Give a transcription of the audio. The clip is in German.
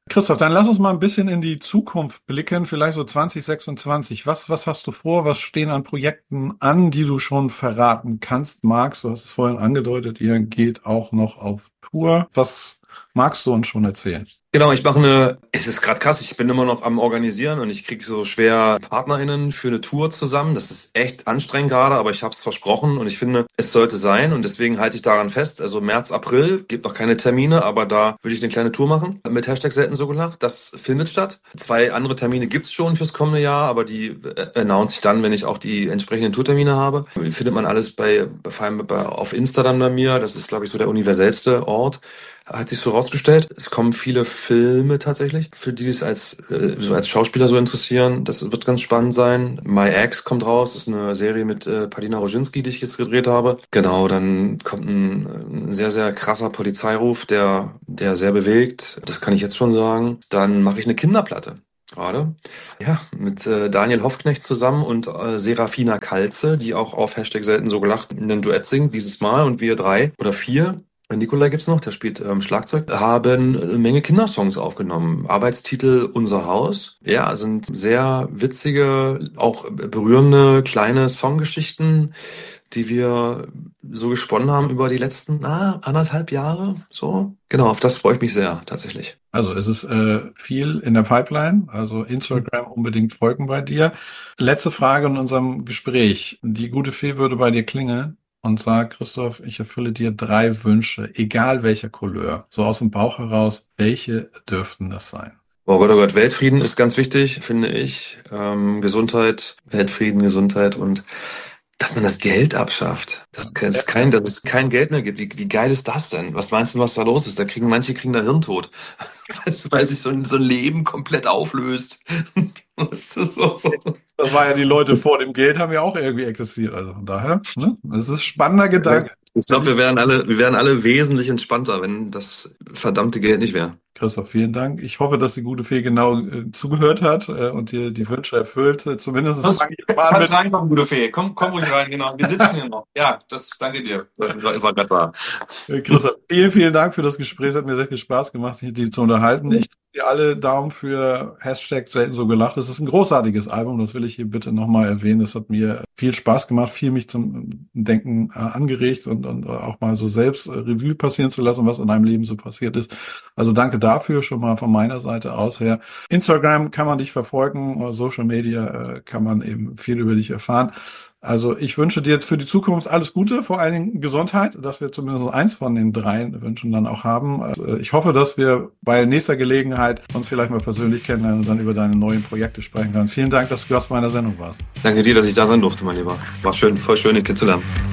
Christoph, dann lass uns mal ein bisschen in die Zukunft blicken, vielleicht so 2026. Was hast du vor? Was stehen an Projekten an, die du schon verraten kannst? Magst, du hast es vorhin angedeutet, ihr geht auch noch auf Tour. Was magst du uns schon erzählen? Genau, es ist gerade krass, ich bin immer noch am Organisieren und ich kriege so schwer PartnerInnen für eine Tour zusammen. Das ist echt anstrengend gerade, aber ich habe es versprochen und ich finde, es sollte sein und deswegen halte ich daran fest. Also März, April, gibt noch keine Termine, aber da will ich eine kleine Tour machen mit Hashtag selten so gelacht. Das findet statt. 2 andere Termine gibt's schon fürs kommende Jahr, aber die announce ich dann, wenn ich auch die entsprechenden Tourtermine habe. Findet man alles vor allem auf Instagram bei mir. Das ist, glaube ich, so der universellste Ort. Hat sich so rausgestellt. Es kommen viele Filme tatsächlich, für die es so als Schauspieler so interessieren. Das wird ganz spannend sein. My Ex kommt raus. Das ist eine Serie mit Palina Roginski, die ich jetzt gedreht habe. Genau, dann kommt ein sehr, sehr krasser Polizeiruf, der sehr bewegt. Das kann ich jetzt schon sagen. Dann mache ich eine Kinderplatte. Gerade. Ja, mit Daniel Hoffknecht zusammen und Serafina Kalze, die auch auf Hashtag selten so gelacht in den Duett singt dieses Mal und wir 3 oder 4. Nikolai gibt's noch, der spielt Schlagzeug, haben eine Menge Kindersongs aufgenommen. Arbeitstitel Unser Haus. Ja, sind sehr witzige, auch berührende kleine Songgeschichten, die wir so gesponnen haben über die letzten 1,5 Jahre. So. Genau, auf das freue ich mich sehr, tatsächlich. Also es ist viel in der Pipeline, also Instagram unbedingt folgen bei dir. Letzte Frage in unserem Gespräch. Die gute Fee würde bei dir klingeln und sagt, Christoph, ich erfülle dir 3 Wünsche, egal welcher Couleur. So aus dem Bauch heraus, welche dürften das sein? Oh Gott, Weltfrieden ist ganz wichtig, finde ich. Gesundheit, Weltfrieden, Gesundheit und dass man das Geld abschafft. Dass es kein Geld mehr gibt. Wie geil ist das denn? Was meinst du, was da los ist? Manche kriegen da Hirntod. Weil sich so ein Leben komplett auflöst. Das ist so. Das war ja, die Leute vor dem Geld haben ja auch irgendwie existiert. Also von daher, ne? Das ist ein spannender Gedanke. Ich glaube, wir wären alle wesentlich entspannter, wenn das verdammte Geld nicht wäre. Christoph, vielen Dank. Ich hoffe, dass die gute Fee genau zugehört hat und dir die Wünsche erfüllt. Zumindest Los, fange ich mal an kannst mit. reinkommen, gute Fee. Komm ruhig rein, genau. Wir sitzen hier noch. Ja, danke dir. War grad wahr. Christoph, vielen Dank für das Gespräch. Es hat mir sehr viel Spaß gemacht, die zu unterhalten. Ich drücke dir alle Daumen für Hashtag selten so gelacht. Es ist ein großartiges Album, das will ich hier bitte nochmal erwähnen. Es hat mir viel Spaß gemacht, viel mich zum Denken angeregt und auch mal so selbst Revue passieren zu lassen, was in deinem Leben so passiert ist. Also danke dafür schon mal von meiner Seite aus her. Instagram kann man dich verfolgen, oder Social Media kann man eben viel über dich erfahren. Also ich wünsche dir jetzt für die Zukunft alles Gute, vor allen Dingen Gesundheit, dass wir zumindest eins von den 3 Wünschen dann auch haben. Also ich hoffe, dass wir bei nächster Gelegenheit uns vielleicht mal persönlich kennenlernen und dann über deine neuen Projekte sprechen können. Vielen Dank, dass du Gast meiner Sendung warst. Danke dir, dass ich da sein durfte, mein Lieber. War schön, voll schön, dich kennenzulernen.